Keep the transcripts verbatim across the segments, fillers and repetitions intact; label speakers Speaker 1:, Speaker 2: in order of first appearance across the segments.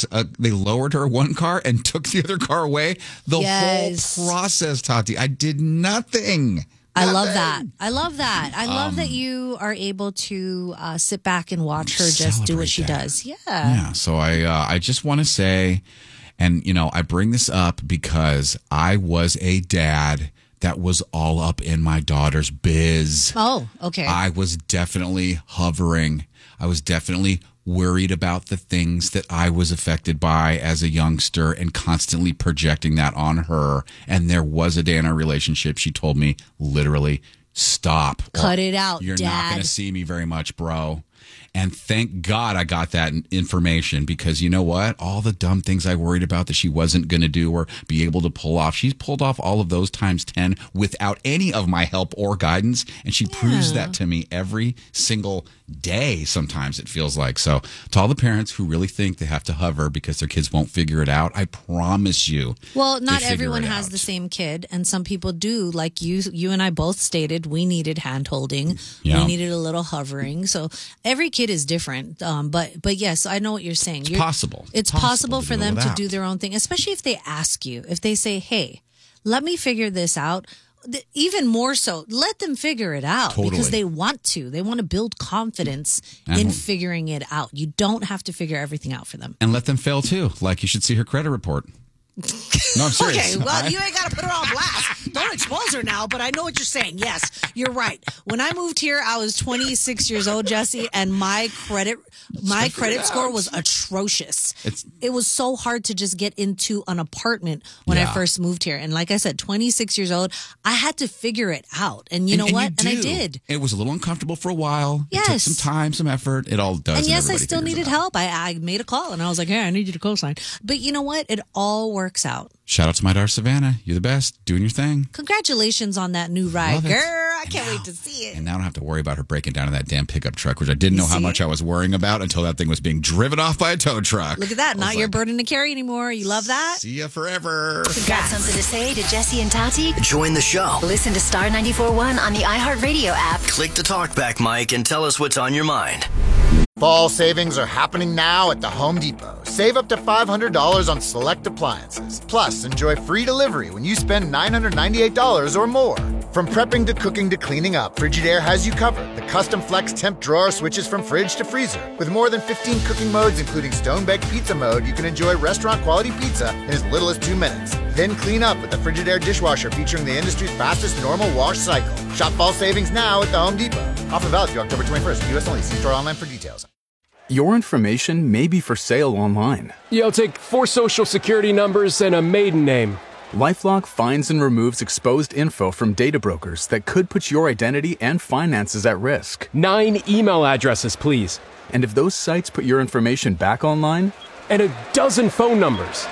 Speaker 1: cars. Uh, they lowered her one car and took the other car away. The
Speaker 2: Yes.
Speaker 1: whole process, Tati. I did nothing.
Speaker 2: I
Speaker 1: Nothing.
Speaker 2: love that. I love that. I love
Speaker 1: Um,
Speaker 2: that you are able to uh, sit back and watch her just do what she
Speaker 1: Celebrate that.
Speaker 2: does. Yeah.
Speaker 1: Yeah. So I, uh, I just want to say, and you know, I bring this up because I was a dad that was all up in my daughter's biz.
Speaker 2: Oh, okay.
Speaker 1: I was definitely hovering. I was definitely worried about the things that I was affected by as a youngster and constantly projecting that on her. And there was a day in our relationship, she told me literally, stop.
Speaker 2: Cut it out,
Speaker 1: You're
Speaker 2: Dad.
Speaker 1: not going to see me very much, bro. And thank God I got that information because you know what? All the dumb things I worried about that she wasn't going to do or be able to pull off, she's pulled off all of those times ten without any of my help or guidance. And she proves that to me every single day. Sometimes it feels like. So to all the parents who really think they have to hover because their kids won't figure it out, I promise you.
Speaker 2: Well,
Speaker 1: they
Speaker 2: not
Speaker 1: figure
Speaker 2: everyone
Speaker 1: it
Speaker 2: has
Speaker 1: out.
Speaker 2: the same kid, and some people do. Like you, you and I both stated, we needed hand holding,
Speaker 1: Yeah.
Speaker 2: we needed a little hovering. So every kid is different. Um, but but yes, I know what you're saying.
Speaker 1: It's
Speaker 2: You're-
Speaker 1: possible.
Speaker 2: It's
Speaker 1: Possible
Speaker 2: possible
Speaker 1: to
Speaker 2: for
Speaker 1: do
Speaker 2: them to
Speaker 1: without.
Speaker 2: do their own thing, especially if they ask you. If they say, "Hey, let me figure this out." th- even more so, let them figure it out
Speaker 1: Totally.
Speaker 2: because they want to. They want to build confidence
Speaker 1: And-
Speaker 2: in figuring it out. You don't have to figure everything out for them.
Speaker 1: And let them fail too. Like you should see her credit report. No, I'm serious.
Speaker 3: Okay, well,
Speaker 1: I-
Speaker 3: you ain't got to put her on blast. Don't expose her now, but I know what you're saying.
Speaker 2: Yes, you're right. When I moved here, I was twenty-six years old, Jesse, and my credit my
Speaker 1: Figure it
Speaker 2: credit score
Speaker 1: out.
Speaker 2: was atrocious.
Speaker 1: It's-
Speaker 2: it was so hard to just get into an apartment when I
Speaker 1: Yeah.
Speaker 2: first moved here. And like I said, twenty-six years old, I had to figure it out. And you know what? and I
Speaker 1: do.
Speaker 2: did.
Speaker 1: It was a little uncomfortable for a while. It took
Speaker 2: Yes.
Speaker 1: some time, some effort. It all does.
Speaker 2: And yes, I
Speaker 1: everybody
Speaker 2: still
Speaker 1: figures it
Speaker 2: needed
Speaker 1: out.
Speaker 2: help. I, I made a call and I was like, hey, I need you to co-sign. But you know what? It all works out.
Speaker 1: Shout out to my daughter Savannah. You're the best. Doing your thing.
Speaker 2: Congratulations on that new ride.
Speaker 1: Love it.
Speaker 2: Girl, I can't
Speaker 1: And
Speaker 2: wait
Speaker 1: now-
Speaker 2: to see it.
Speaker 1: And now I don't have to worry about her breaking down in that damn pickup truck, which I didn't know how
Speaker 2: see?
Speaker 1: much I was worrying about until that thing was being driven off by a tow truck.
Speaker 2: Look at that.
Speaker 1: I
Speaker 2: Not
Speaker 1: was
Speaker 2: your
Speaker 1: like,
Speaker 2: burden to carry anymore. You love that?
Speaker 1: See ya forever.
Speaker 4: Got something to say to Jesse and Tati?
Speaker 5: Join the show.
Speaker 4: Listen to Star ninety-four point one on the iHeartRadio app.
Speaker 5: Click the talkback mic and tell us what's on your mind.
Speaker 6: Fall savings are happening now at the Home Depot. Save up to five hundred dollars on select appliances. Plus, enjoy free delivery when you spend nine hundred ninety-eight dollars or more. From prepping to cooking to cleaning up, Frigidaire has you covered. The custom flex temp drawer switches from fridge to freezer. With more than fifteen cooking modes, including stone-baked pizza mode, you can enjoy restaurant-quality pizza in as little as two minutes. Then clean up with the Frigidaire dishwasher featuring the industry's fastest normal wash cycle. Shop fall savings now at the Home Depot. Offer valid through October twenty-first. U S only. See store online for details.
Speaker 7: Your information may be for sale online.
Speaker 8: Yo, take four social security numbers and a maiden name.
Speaker 7: LifeLock finds and removes exposed info from data brokers that could put your identity and finances at risk.
Speaker 8: Nine email addresses, please.
Speaker 7: And if those sites put your information back online,
Speaker 8: And a dozen phone numbers.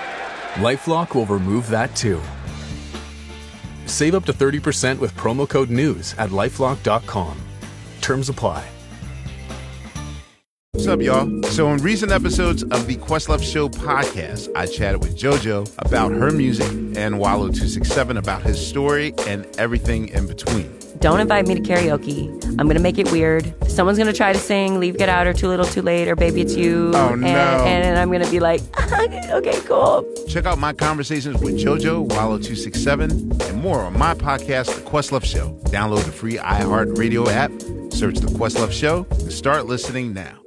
Speaker 7: LifeLock will remove that too. Save up to thirty percent with promo code NEWS at lifelock dot com. Terms apply.
Speaker 9: What's up, y'all? So in recent episodes of the Questlove Show podcast, I chatted with JoJo about her music and Wallow two sixty-seven about his story and everything in between.
Speaker 10: Don't invite me to karaoke. I'm going to make it weird. Someone's going to try to sing Leave, Get Out, or Too Little, Too Late, or Baby It's You.
Speaker 9: Oh,
Speaker 10: and,
Speaker 9: no.
Speaker 10: And I'm going to be like, okay, cool.
Speaker 9: Check out my conversations with JoJo, Wallow two sixty-seven, and more on my podcast, The Questlove Show. Download the free iHeartRadio app, search The Questlove Show, and start listening now.